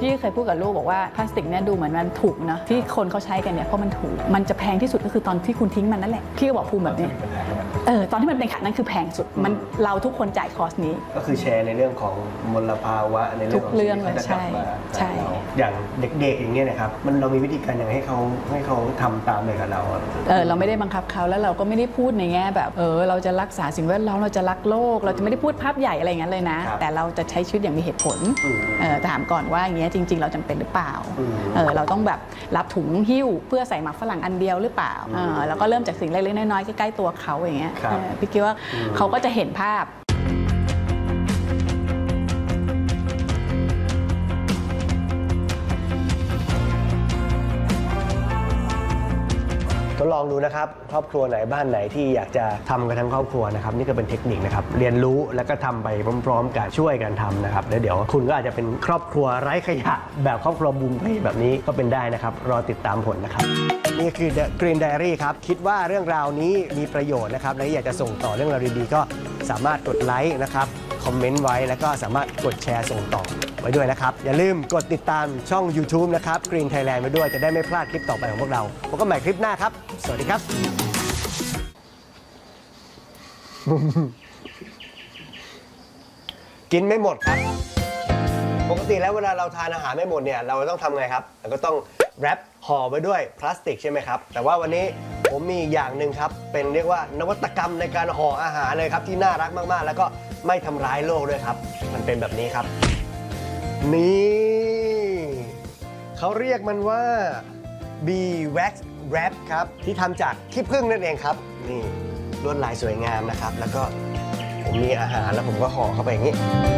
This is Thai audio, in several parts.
พี่เคยพูดกับลูกบอกว่าพลาสติกเนี่ยดูเหมือนมันถูกนะที่คนเขาใช้กันเนี่ยเพราะมันถูกมันจะแพงที่สุดก็คือตอนที่คุณทิ้งมันนั่นแหละพี่ก็บอกภูมิแบบนี้ตอนที่มันเป็นขาดนั่นคือแพงสุดมันเราทุกคนจ่ายคอสนี้ก็คือแชร์ในเรื่องของมลภาวะในเรื่องของทุกเรื่องเลยใช่อย่างเด็กๆอย่างเงี้ยนะครับมันเรามีวิธีการยังให้เขาทำตามเลยกับเราเราไม่ได้บังคับเขาแล้วเราก็ไม่ได้พูดในแง่แบบเราจะรักษาสิ่งแวดล้อมเราจะรักโลกเราจะไม่ได้พูดภาพใหญ่อะไรอย่างนั้นเลยนะแต่เราจะใช้ชีวิตอย่างมีเหตุผลถามก่อนว่าอย่างเงี้ยจริงๆเราจำเป็นหรือเปล่าเราต้องแบบรับถุงหิ้วเพื่อใส่หมักฝรั่งอันเดียวหรือเปล่าแล้วก็เริ่มจากสิ่งเล็กๆน้อยๆใกล้ๆตัวเขาอย่างเงี้ยพี่คิดว่าเขาก็จะเห็นภาพทดลองดูนะครับครอบครัวไหนบ้านไหนที่อยากจะทำกันทั้งครอบครัวนะครับนี่ก็เป็นเทคนิคนะครับเรียนรู้แล้วก็ทำไปพร้อมๆกันช่วยกันทำนะครับแล้วเดี๋ยวคุณก็อาจจะเป็นครอบครัวไร้ขยะแบบครอบครัวบูมเพแบบนี้ก็เป็นได้นะครับรอติดตามผลนะครับนี่คือ The Green Diary ครับคิดว่าเรื่องราวนี้มีประโยชน์นะครับและอยากจะส่งต่อเรื่องราวดีๆก็สามารถกดไลค์นะครับคอมเมนต์ไว้แล้วก็สามารถกดแชร์ส่งต่อไว้ด้วยนะครับอย่าลืมกดติดตามช่อง YouTube นะครับ Green Thailand ไว้ด้วยจะได้ไม่พลาดคลิปต่อไปของพวกเราพบกันใหม่คลิปหน้าครับสวัสดีครับกินไม่หมดครับปกติแล้วเวลาเราทานอาหารไม่หมดเนี่ยเราต้องทำไงครับเราก็ต้องแรปห่อไว้ด้วยพลาสติกใช่ไหมครับแต่ว่าวันนี้ผมมีอย่างหนึ่งครับเป็นเรียกว่านวัตกรรมในการห่ออาหารเลยครับที่น่ารักมากๆแล้วก็ไม่ทำร้ายโลกด้วยครับมันเป็นแบบนี้ครับนี่เขาเรียกมันว่า Bee Wax Wrap ครับที่ทำจากขี้ผึ้งนั่นเองครับนี่ลวดลายสวยงามนะครับแล้วก็ผมมีอาหารแล้วผมก็ห่อเข้าไปอย่างนี้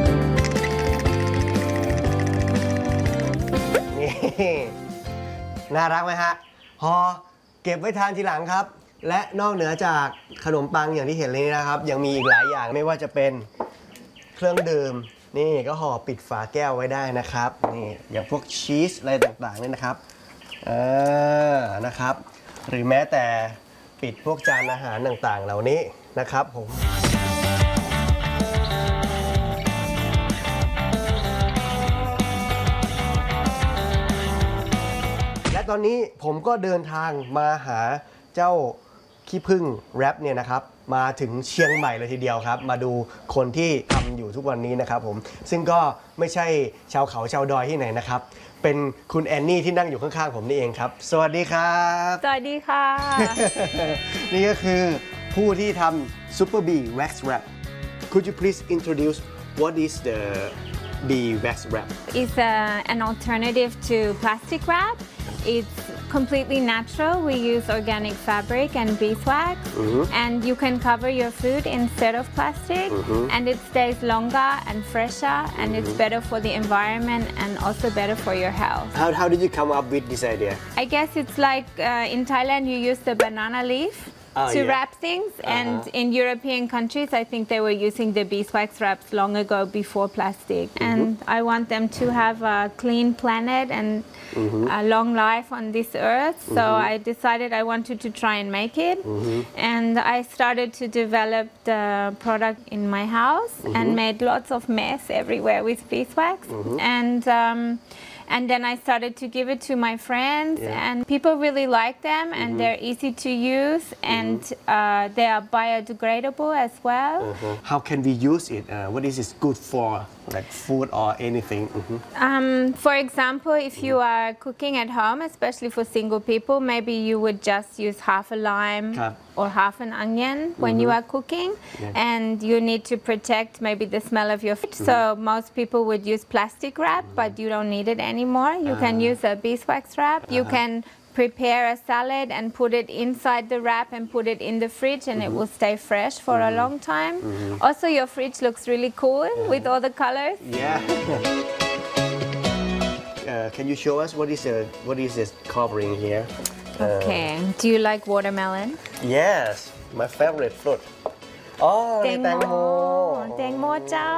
นี่น่ารักไหมฮะห่อเก็บไว้ทานทีหลังครับและนอกเหนือจากขนมปังอย่างที่เห็นเลยนะครับยังมีอีกหลายอย่างไม่ว่าจะเป็นเครื่องดื่มนี่ก็ห่อปิดฝาแก้วไว้ได้นะครับนี่อย่างพวกชีสอะไรต่างๆนี่นะครับนะครับหรือแม้แต่ปิดพวกจานอาหารต่างๆเหล่านี้นะครับผมและตอนนี้ผมก็เดินทางมาหาเจ้าขี้ผึ้งแรปเนี่ยนะครับมาถึงเชียงใหม่เลยทีเดียวครับมาดูคนที่ทำอยู่ทุกวันนี้นะครับผมซึ่งก็ไม่ใช่ชาวเขาชาวดอยที่ไหนนะครับเป็นคุณแอนนี่ที่นั่งอยู่ข้างๆผมนี่เองครับสวัสดีครับสวัสดีค่ะนี่ก็คือผู้ที่ทำ Super Bee Wax Wrap Could you please introduce what is the Bee Wax Wrap It's an alternative to plastic wrap. It's completely natural. We use organic fabric and beeswax, and you can cover your food instead of plastic, and it stays longer and fresher, and it's better for the environment and also better for your health. How did you come up with this idea? I guess it's like in Thailand you use the banana leaf to wrap things, and in European countries I think they were using the beeswax wraps long ago before plastic, and I want them to have a clean planet and a long life on this earth, so I decided I wanted to try and make it, and I started to develop the product in my house and made lots of mess everywhere with beeswax, and then I started to give it to my friends, and people really like them, and they're easy to use, and they are biodegradable as well. How can we use it? What is it good for, like food or anything? For example, if you are cooking at home, especially for single people, maybe you would just use half a lime or half an onion when you are cooking, and you need to protect maybe the smell of your food. So most people would use plastic wrap, but you don't need it anymore. You can use a beeswax wrap. You can prepare a salad and put it inside the wrap and put it in the fridge, and it will stay fresh for a long time. Also, your fridge looks really cool with all the colors. Yeah. Can you show us what is this covering here? Okay. Do you like watermelon? Yes, my favorite fruit. อ๋อแตงโมแตงโมเจ้า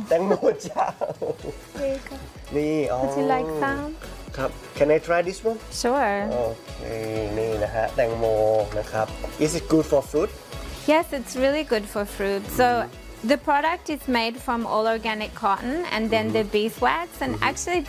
นี่อ๋อ Would you like some? ครับ Can I try this one? Sure. โอเคนี่นะฮะแตงโมนะครับ Is it good for fruit? Yes, it's really good for fruit. So the product is made from all organic cotton and then the beeswax, and actually